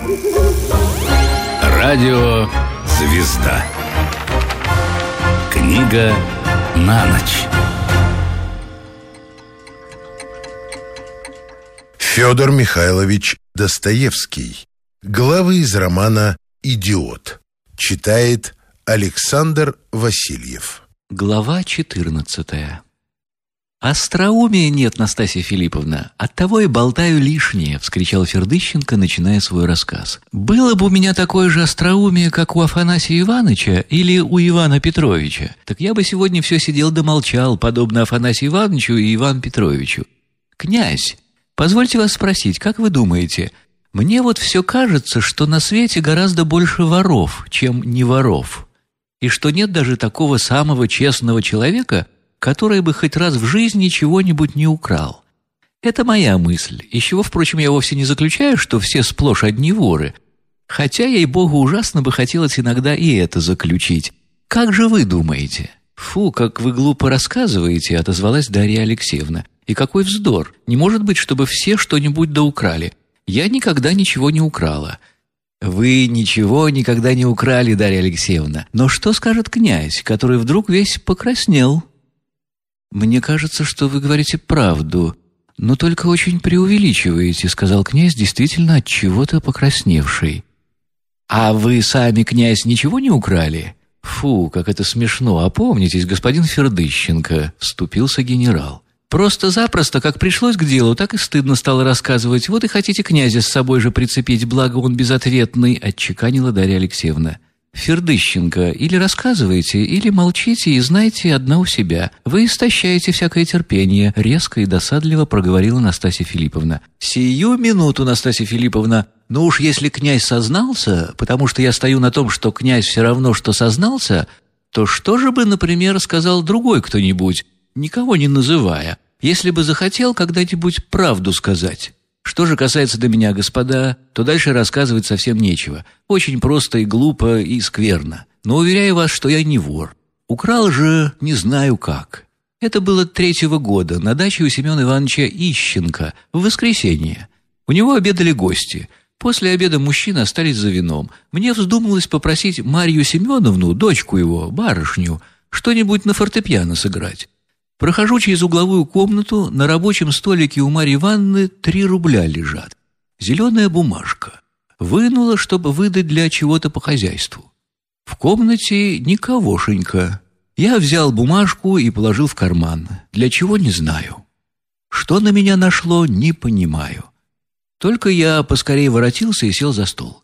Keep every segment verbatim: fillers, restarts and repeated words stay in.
Радио «Звезда». Книга на ночь. Федор Михайлович Достоевский. Главы из романа «Идиот». Читает Александр Васильев. Глава четырнадцатая. «Остроумия нет, Настасья Филипповна, оттого и болтаю лишнее», — вскричал Фердыщенко, начиная свой рассказ. «Было бы у меня такое же остроумие, как у Афанасия Ивановича или у Ивана Петровича, так я бы сегодня все сидел да молчал, подобно Афанасию Ивановичу и Ивану Петровичу. Князь, позвольте вас спросить, как вы думаете, мне вот все кажется, что на свете гораздо больше воров, чем не воров, и что нет даже такого самого честного человека, который бы хоть раз в жизни чего-нибудь не украл. Это моя мысль, из чего, впрочем, я вовсе не заключаю, что все сплошь одни воры, хотя, ей-богу, ужасно бы хотелось иногда и это заключить. Как же вы думаете?» «Фу, как вы глупо рассказываете», — отозвалась Дарья Алексеевна. «И какой вздор! Не может быть, чтобы все что-нибудь да украли. Я никогда ничего не украла». «Вы ничего никогда не украли, Дарья Алексеевна. Но что скажет князь, который вдруг весь покраснел?» «Мне кажется, что вы говорите правду, но только очень преувеличиваете», — сказал князь, действительно от чего-то покрасневший. «А вы сами, князь, ничего не украли?» «Фу, как это смешно! Опомнитесь, господин Фердыщенко», — вступился генерал. «Просто-запросто, как пришлось к делу, так и стыдно стало рассказывать. Вот и хотите князя с собой же прицепить, благо он безответный», — отчеканила Дарья Алексеевна. «Фердыщенко, или рассказывайте, или молчите и знайте одна у себя. Вы истощаете всякое терпение», — резко и досадливо проговорила Настасья Филипповна. «Сию минуту, Настасья Филипповна. Ну уж если князь сознался, потому что я стою на том, что князь все равно, что сознался, то что же бы, например, сказал другой кто-нибудь, никого не называя, если бы захотел когда-нибудь правду сказать? Что же касается до меня, господа, то дальше рассказывать совсем нечего. Очень просто и глупо и скверно. Но уверяю вас, что я не вор. Украл же не знаю как. Это было третьего года на даче у Семена Ивановича Ищенко в воскресенье. У него обедали гости. После обеда мужчины остались за вином. Мне вздумалось попросить Марью Семеновну, дочку его, барышню, что-нибудь на фортепиано сыграть. Прохожу через угловую комнату, на рабочем столике у Марьи Ивановны три рубля лежат. Зеленая бумажка. Вынула, чтобы выдать для чего-то по хозяйству. В комнате никогошенька. Я взял бумажку и положил в карман. Для чего, не знаю. Что на меня нашло, не понимаю. Только я поскорее воротился и сел за стол.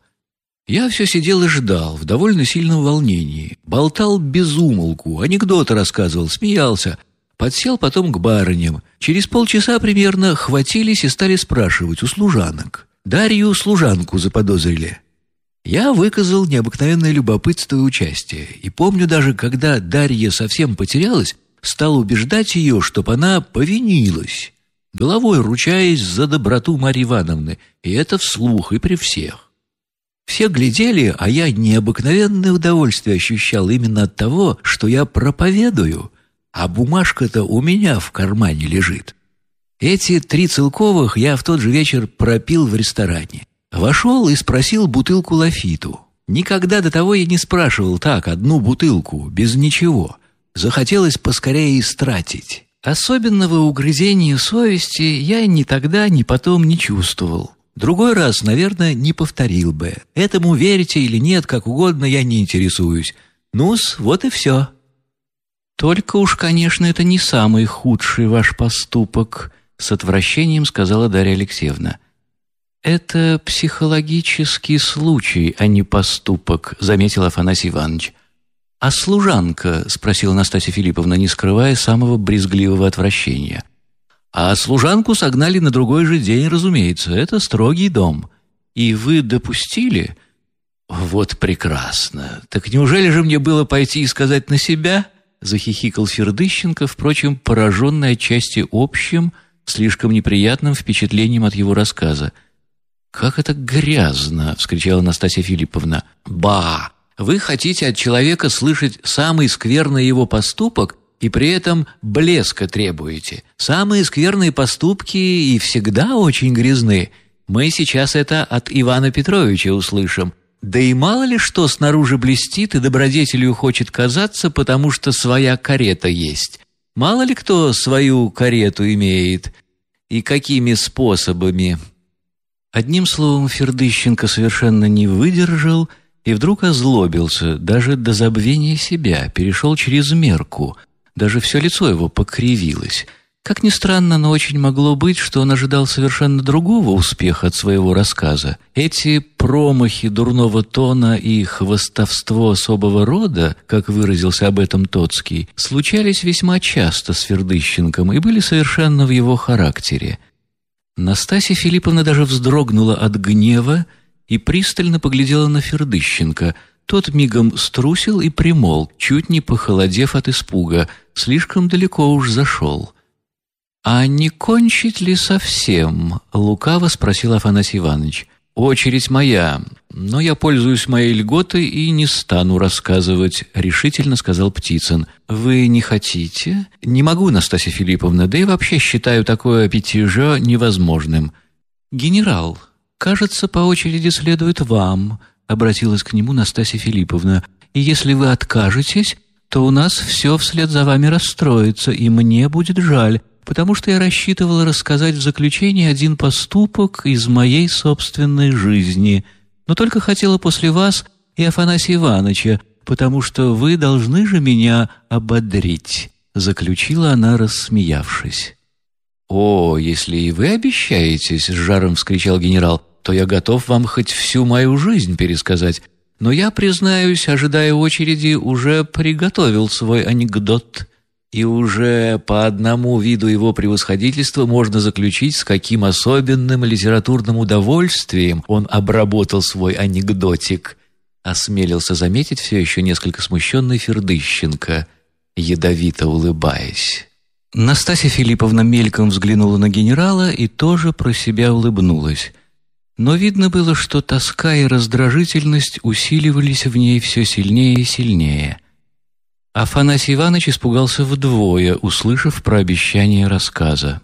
Я все сидел и ждал, в довольно сильном волнении. Болтал без умолку, анекдоты рассказывал, смеялся. Подсел потом к барыням. Через полчаса примерно хватились и стали спрашивать у служанок. Дарью служанку заподозрили. Я выказал необыкновенное любопытство и участие. И помню даже, когда Дарья совсем потерялась, стал убеждать ее, чтоб она повинилась, головой ручаясь за доброту Марьи Ивановны. И это вслух и при всех. Все глядели, а я необыкновенное удовольствие ощущал именно от того, что я проповедую, а бумажка-то у меня в кармане лежит. Эти три целковых я в тот же вечер пропил в ресторане. Вошел и спросил бутылку лафиту. Никогда до того я не спрашивал так, одну бутылку, без ничего. Захотелось поскорее истратить. Особенного угрызения совести я ни тогда, ни потом не чувствовал. Другой раз, наверное, не повторил бы. Этому верите или нет, как угодно, я не интересуюсь. Ну-с, вот и все. «Только уж, конечно, это не самый худший ваш поступок», — с отвращением сказала Дарья Алексеевна. «Это психологический случай, а не поступок», — заметил Афанасий Иванович. «А служанка?» — спросила Настасья Филипповна, не скрывая самого брезгливого отвращения. «А служанку согнали на другой же день, разумеется. Это строгий дом. И вы допустили?» «Вот прекрасно. Так неужели же мне было пойти и сказать на себя?» — захихикал Фердыщенко, впрочем, пораженный отчасти общим, слишком неприятным впечатлением от его рассказа. «Как это грязно!» — вскричала Настасья Филипповна. «Ба! Вы хотите от человека слышать самый скверный его поступок и при этом блеска требуете. Самые скверные поступки и всегда очень грязны. Мы сейчас это от Ивана Петровича услышим. Да и мало ли что снаружи блестит и добродетелью хочет казаться, потому что своя карета есть. Мало ли кто свою карету имеет и какими способами». Одним словом, Фердыщенко совершенно не выдержал и вдруг озлобился, даже до забвения себя, перешел через мерку, даже все лицо его покривилось. Как ни странно, но очень могло быть, что он ожидал совершенно другого успеха от своего рассказа. Эти промахи дурного тона и хвастовство особого рода, как выразился об этом Тоцкий, случались весьма часто с Фердыщенком и были совершенно в его характере. Настасья Филипповна даже вздрогнула от гнева и пристально поглядела на Фердыщенко. Тот мигом струсил и примолк, чуть не похолодев от испуга, слишком далеко уж зашел. «А не кончить ли совсем?» — лукаво спросил Афанасий Иванович. «Очередь моя, но я пользуюсь моей льготой и не стану рассказывать», — решительно сказал Птицын. «Вы не хотите?» «Не могу, Настасья Филипповна, да и вообще считаю такое пятиже невозможным». «Генерал, кажется, по очереди следует вам», — обратилась к нему Настасья Филипповна. «И если вы откажетесь, то у нас все вслед за вами расстроится, и мне будет жаль, потому что я рассчитывала рассказать в заключении один поступок из моей собственной жизни, но только хотела после вас и Афанасия Ивановича, потому что вы должны же меня ободрить», — заключила она, рассмеявшись. «О, если и вы обещаетесь», — с жаром вскричал генерал, «то я готов вам хоть всю мою жизнь пересказать, но я, признаюсь, ожидая очереди, уже приготовил свой анекдот». И уже по одному виду его превосходительства можно заключить, с каким особенным литературным удовольствием он обработал свой анекдотик, осмелился заметить все еще несколько смущенный Фердыщенко, ядовито улыбаясь. Настасья Филипповна мельком взглянула на генерала и тоже про себя улыбнулась. Но видно было, что тоска и раздражительность усиливались в ней все сильнее и сильнее. Афанасий Иванович испугался вдвое, услышав про обещание рассказа.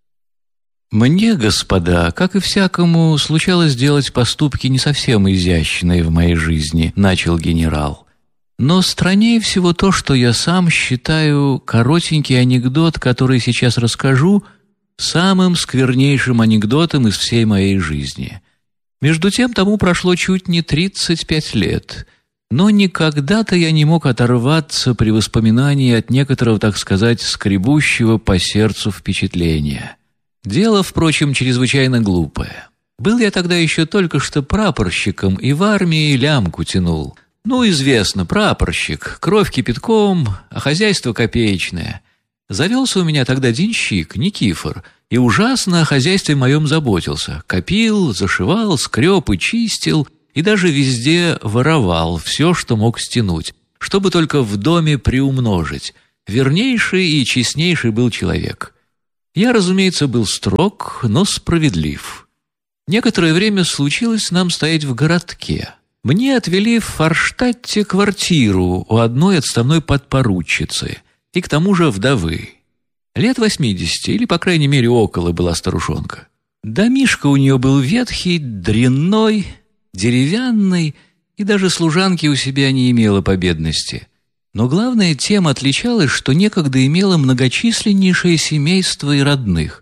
«Мне, господа, как и всякому, случалось делать поступки не совсем изящные в моей жизни», — начал генерал. «Но страннее всего то, что я сам считаю коротенький анекдот, который сейчас расскажу, самым сквернейшим анекдотом из всей моей жизни. Между тем, тому прошло чуть не тридцать пять лет». Но никогда-то я не мог оторваться при воспоминании от некоторого, так сказать, скребущего по сердцу впечатления. Дело, впрочем, чрезвычайно глупое. Был я тогда еще только что прапорщиком и в армии лямку тянул. Ну, известно, прапорщик, кровь кипятком, а хозяйство копеечное. Завелся у меня тогда денщик, Никифор, и ужасно о хозяйстве моем заботился. Копил, зашивал, скреб и чистил, и даже везде воровал все, что мог стянуть, чтобы только в доме приумножить. Вернейший и честнейший был человек. Я, разумеется, был строг, но справедлив. Некоторое время случилось нам стоять в городке. Мне отвели в Форштадте квартиру у одной отставной подпоручицы, и к тому же вдовы. Лет восьмидесяти, или, по крайней мере, около была старушонка. Домишко у нее был ветхий, дрянной, деревянный, и даже служанки у себя не имела по бедности. Но главное, тем отличалось, что некогда имела многочисленнейшее семейство и родных.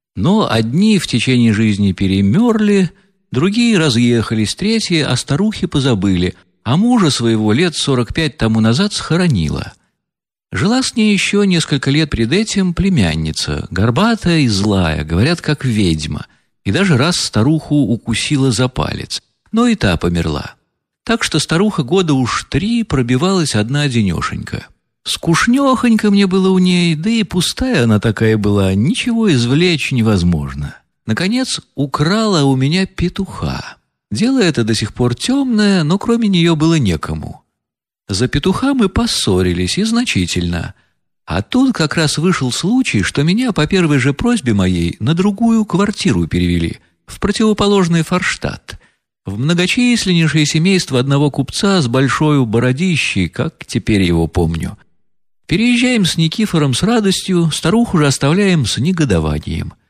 Но одни в течение жизни перемерли, другие разъехались, третьи о старухе позабыли, а мужа своего лет сорок пять тому назад схоронила. Жила с ней еще несколько лет пред этим племянница, горбатая и злая, говорят, как ведьма, и даже раз старуху укусила за палец. Но и та померла. Так что старуха года уж три пробивалась одна-одинешенька. Скучнехонько мне было у ней, да и пустая она такая была, ничего извлечь невозможно. Наконец, украла у меня петуха. Дело это до сих пор темное, но кроме нее было некому. За петуха мы поссорились, и значительно. А тут как раз вышел случай, что меня по первой же просьбе моей на другую квартиру перевели, в противоположный Форштадт, в многочисленнейшее семейство одного купца с большой бородищей, как теперь его помню. Переезжаем с Никифором с радостью, старуху же оставляем с негодованием.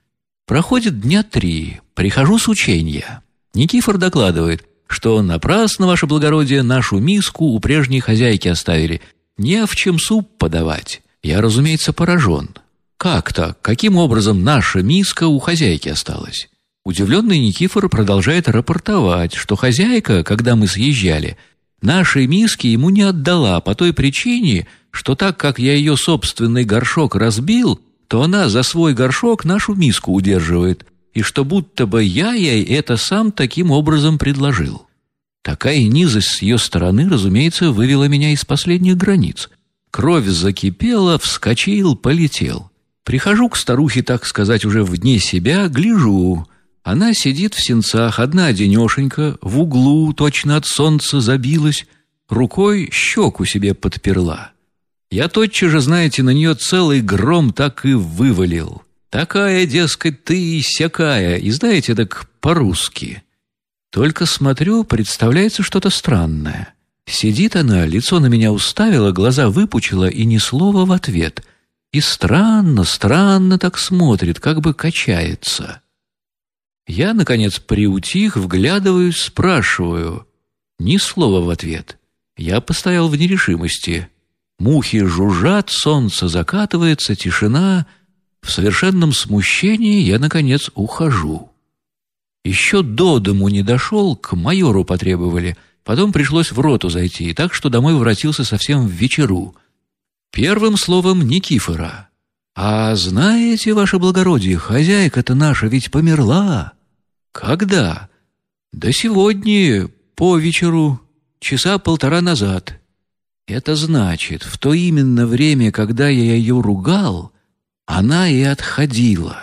Проходит дня три, прихожу с ученья. Никифор докладывает, что напрасно, ваше благородие, нашу миску у прежней хозяйки оставили. Не в чем суп подавать. Я, разумеется, поражен. Как так? Каким образом наша миска у хозяйки осталась? Удивленный Никифор продолжает рапортовать, что хозяйка, когда мы съезжали, нашей миски ему не отдала по той причине, что так как я ее собственный горшок разбил, то она за свой горшок нашу миску удерживает, и что будто бы я ей это сам таким образом предложил. Такая низость с ее стороны, разумеется, вывела меня из последних границ. Кровь закипела, вскочил, полетел. Прихожу к старухе, так сказать, уже вне себя, гляжу. Она сидит в сенцах, одна-одинешенька, в углу, точно от солнца забилась, рукой щеку себе подперла. Я тотчас же, знаете, на нее целый гром так и вывалил. Такая, дескать, ты и сякая, и знаете, так по-русски. Только смотрю, представляется что-то странное. Сидит она, лицо на меня уставила, глаза выпучила и ни слова в ответ. И странно, странно так смотрит, как бы качается. Я, наконец, приутих, вглядываюсь, спрашиваю. Ни слова в ответ. Я постоял в нерешимости. Мухи жужжат, солнце закатывается, тишина. В совершенном смущении я, наконец, ухожу. Еще до дому не дошел, к майору потребовали. Потом пришлось в роту зайти, так что домой воротился совсем в вечеру. Первым словом Никифора. «А знаете, ваше благородие, хозяйка-то наша ведь померла». «Когда?» «Да сегодня, по вечеру, часа полтора назад». «Это значит, в то именно время, когда я ее ругал, она и отходила».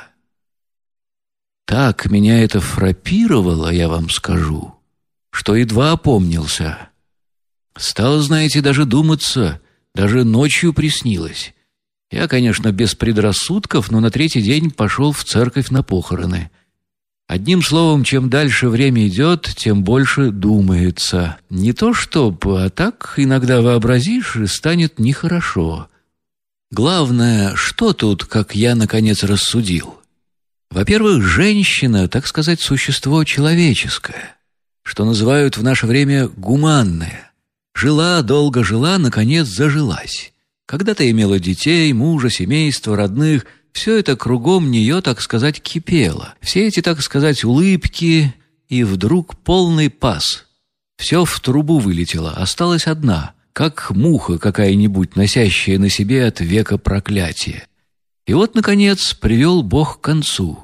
Так меня это фрапировало, я вам скажу, что едва опомнился. Стало, знаете, даже думаться, даже ночью приснилось. Я, конечно, без предрассудков, но на третий день пошел в церковь на похороны. Одним словом, чем дальше время идет, тем больше думается. Не то чтоб, а так иногда вообразишь, и станет нехорошо. Главное, что тут, как я, наконец, рассудил? Во-первых, женщина, так сказать, существо человеческое, что называют в наше время гуманное. Жила, долго жила, наконец зажилась. Когда-то имела детей, мужа, семейство, родных. Все это кругом нее, так сказать, кипело. Все эти, так сказать, улыбки, и вдруг полный пас. Все в трубу вылетело, осталась одна, как муха какая-нибудь, носящая на себе от века проклятие. И вот, наконец, привел Бог к концу.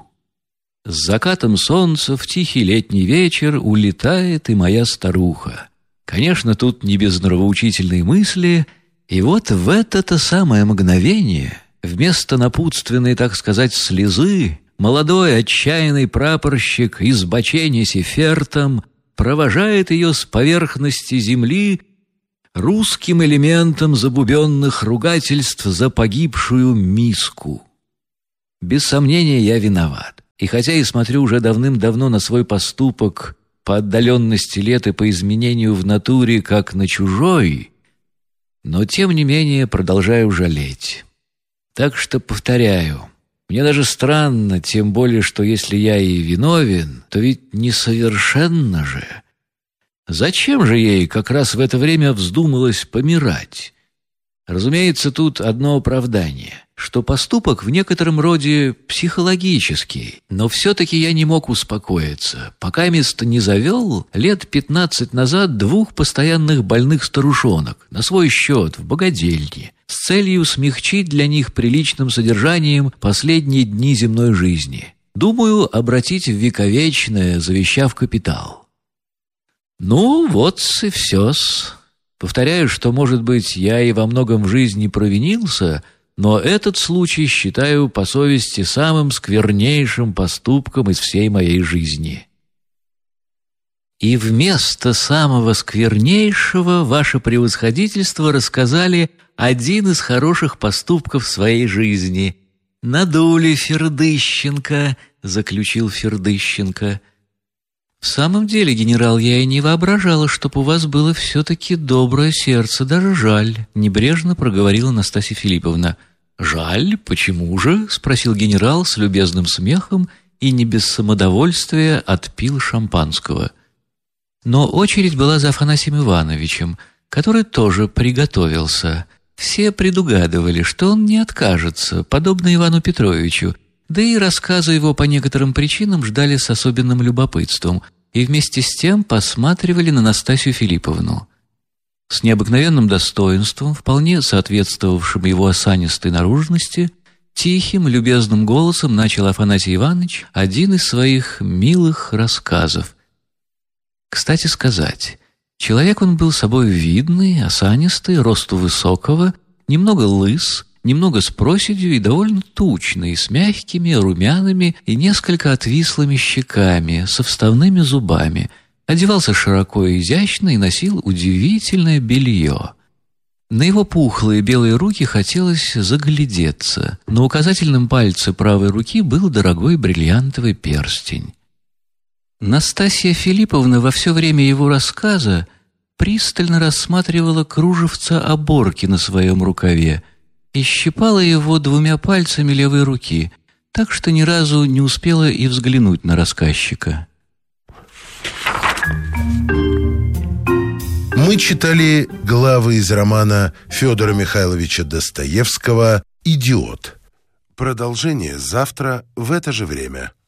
С закатом солнца в тихий летний вечер улетает и моя старуха. Конечно, тут не без нравоучительной мысли, и вот в это-то самое мгновение, вместо напутственной, так сказать, слезы, молодой отчаянный прапорщик из бочения сефертом провожает ее с поверхности земли русским элементом забубенных ругательств за погибшую миску. Без сомнения, я виноват. И хотя и смотрю уже давным-давно на свой поступок по отдаленности лет и по изменению в натуре, как на чужой, но тем не менее продолжаю жалеть. Так что повторяю, мне даже странно, тем более, что если я и виновен, то ведь несовершенно же. Зачем же ей как раз в это время вздумалось помирать? Разумеется, тут одно оправдание, что поступок в некотором роде психологический, но все-таки я не мог успокоиться, пока место не завел лет пятнадцать назад двух постоянных больных старушонок на свой счет в богадельне с целью смягчить для них приличным содержанием последние дни земной жизни. Думаю, обратить в вековечное, завещав капитал. Ну, вот и все-с. Повторяю, что, может быть, я и во многом в жизни провинился, но этот случай считаю по совести самым сквернейшим поступком из всей моей жизни. И вместо самого сквернейшего ваше превосходительство рассказали один из хороших поступков своей жизни. «Надули, Фердыщенко», — заключил Фердыщенко. «В самом деле, генерал, я и не воображала, чтоб у вас было все-таки доброе сердце, даже жаль», — небрежно проговорила Настасья Филипповна. «Жаль? Почему же?» — спросил генерал с любезным смехом и не без самодовольствия отпил шампанского. Но очередь была за Афанасием Ивановичем, который тоже приготовился. Все предугадывали, что он не откажется, подобно Ивану Петровичу, да и рассказы его по некоторым причинам ждали с особенным любопытством и вместе с тем посматривали на Настасью Филипповну. С необыкновенным достоинством, вполне соответствовавшим его осанистой наружности, тихим, любезным голосом начал Афанасий Иванович один из своих милых рассказов. Кстати сказать, человек он был собой видный, осанистый, росту высокого, немного лыс, немного с проседью и довольно тучный, с мягкими, румяными и несколько отвислыми щеками, со вставными зубами. Одевался широко и изящно и носил удивительное белье. На его пухлые белые руки хотелось заглядеться. На указательном пальце правой руки был дорогой бриллиантовый перстень. Настасья Филипповна во все время его рассказа пристально рассматривала кружевца оборки на своем рукаве и щипала его двумя пальцами левой руки, так что ни разу не успела и взглянуть на рассказчика. Мы читали главы из романа Федора Михайловича Достоевского «Идиот». Продолжение завтра в это же время.